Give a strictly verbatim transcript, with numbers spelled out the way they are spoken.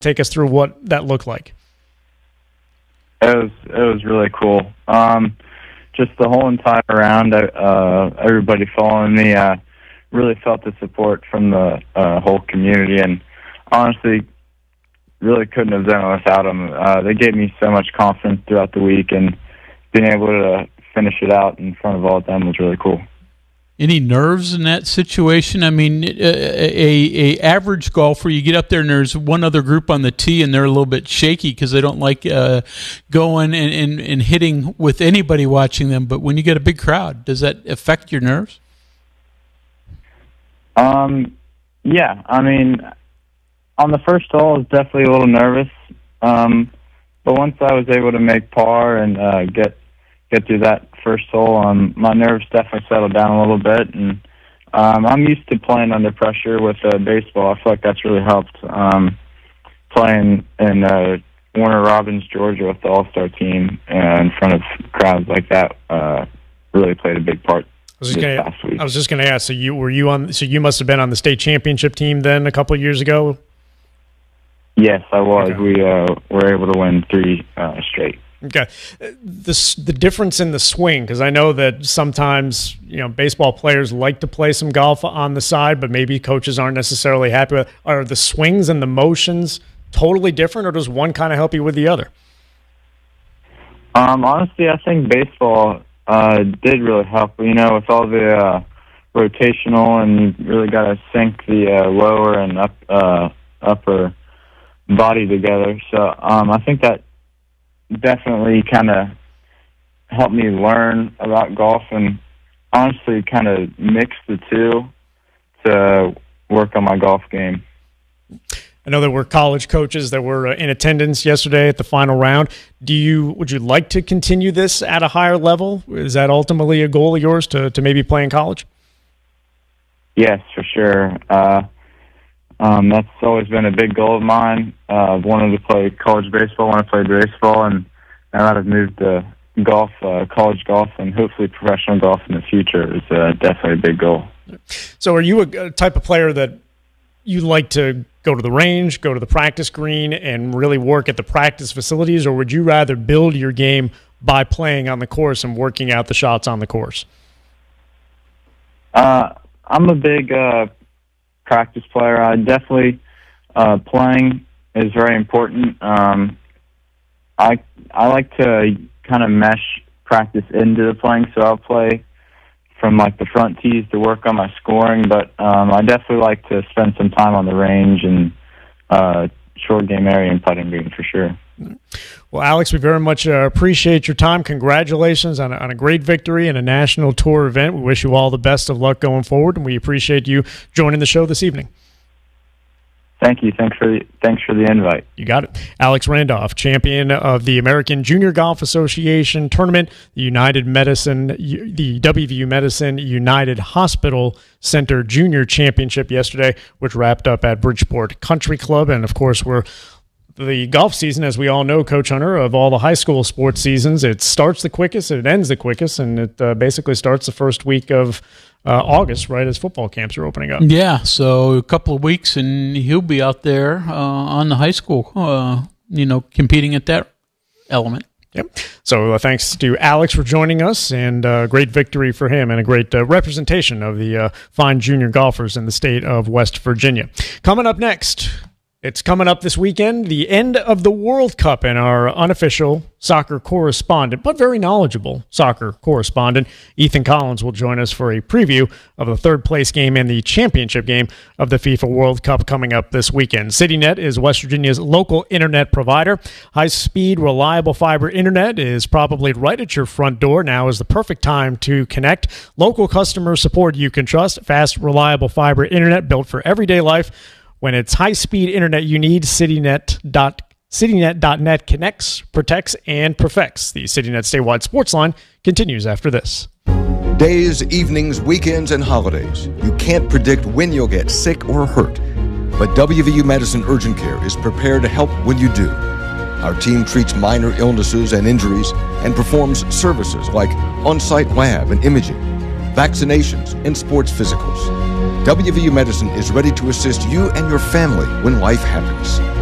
Take us through what that looked like. It was it was really cool. Um, just the whole entire round, uh, everybody following me, uh, really felt the support from the uh, whole community, and honestly, really couldn't have done it without them. Uh, they gave me so much confidence throughout the week, and being able to finish it out in front of all of them was really cool. Any nerves in that situation? I mean, a, a, a average golfer, you get up there and there's one other group on the tee and they're a little bit shaky because they don't like uh, going and, and, and hitting with anybody watching them. But when you get a big crowd, does that affect your nerves? Um, yeah. I mean, on the first hole, I was definitely a little nervous. Um, but once I was able to make par and uh, get get through that first hole, um, my nerves definitely settled down a little bit, and um, I'm used to playing under pressure with uh, baseball. I feel like that's really helped. Um, playing in uh, Warner Robins, Georgia, with the All-Star team uh, in front of crowds like that uh, really played a big part. I was just gonna, I was just going to ask. So you were you on? So you must have been on the state championship team then a couple of years ago. Yes, I was. Okay. We uh, were able to win three uh, straight. Okay, the the difference in the swing, because I know that sometimes you know baseball players like to play some golf on the side, but maybe coaches aren't necessarily happy with. Are the swings and the motions totally different, or does one kind of help you with the other? Um, honestly, I think baseball uh, did really help. You know, with all the uh, rotational, and you really got to sync the uh, lower and up uh, upper body together. So um, I think that definitely kind of helped me learn about golf, and honestly kind of mix the two to work on my golf game. I know there were college coaches that were uh, in attendance yesterday at the final round. Do you would you like to continue this at a higher level? Is that ultimately a goal of yours to, to maybe play in college? Yes, for sure. Uh, um, that's always been a big goal of mine. Uh, I've wanted to play college baseball when I played baseball, and now that I've moved to golf, uh, college golf, and hopefully professional golf in the future is uh, definitely a big goal. So are you a, a type of player that you like to go to the range, go to the practice green, and really work at the practice facilities, or would you rather build your game by playing on the course and working out the shots on the course? Uh, I'm a big uh, practice player. I definitely uh, playing is very important. Um, I I like to kind of mesh practice into the playing, so I'll play from like the front tees to work on my scoring, but um, I definitely like to spend some time on the range and uh, short game area and putting green for sure. Well, Alex, we very much uh, appreciate your time. Congratulations on a, on a great victory and a national tour event. We wish you all the best of luck going forward, and we appreciate you joining the show this evening. Thank you. Thanks for the thanks for the invite. You got it. Alex Randolph, champion of the American Junior Golf Association tournament, the United Medicine, the W V U Medicine United Hospital Center Junior Championship yesterday, which wrapped up at Bridgeport Country Club. And of course, we're the golf season, as we all know, Coach Hunter, of all the high school sports seasons, it starts the quickest, it ends the quickest, and it uh, basically starts the first week of uh, August, right, as football camps are opening up. Yeah, so a couple of weeks, and he'll be out there uh, on the high school, uh, you know, competing at that element. Yep. So uh, thanks to Alex for joining us, and uh, great victory for him, and a great uh, representation of the uh, fine junior golfers in the state of West Virginia. Coming up next, it's coming up this weekend, the end of the World Cup, and our unofficial soccer correspondent, but very knowledgeable soccer correspondent, Ethan Collins, will join us for a preview of the third place game and the championship game of the FIFA World Cup coming up this weekend. CityNet is West Virginia's local internet provider. High-speed, reliable fiber internet is probably right at your front door. Now is the perfect time to connect. Local customer support you can trust. Fast, reliable fiber internet built for everyday life. When it's high-speed internet you need, CityNet dot CityNet dot net connects, protects, and perfects. The CityNet statewide sports line continues after this. Days, evenings, weekends, and holidays. You can't predict when you'll get sick or hurt. But W V U Medicine Urgent Care is prepared to help when you do. Our team treats minor illnesses and injuries and performs services like on-site lab and imaging, vaccinations, and sports physicals. W V U Medicine is ready to assist you and your family when life happens.